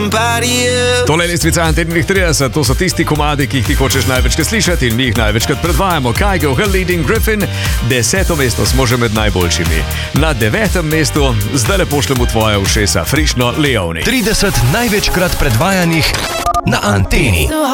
Tole je lestvica Antenih 30, to so tisti komadi, ki jih ti hočeš največkrat slišati in mi jih največkrat predvajamo. Kygo, Her Leading Griffin, 10. mesto smo že med najboljšimi. Na 9. mestu zdaj le pošljemo tvoje ušesa, Frišno Leoni. 30 največkrat predvajanih na Anteni.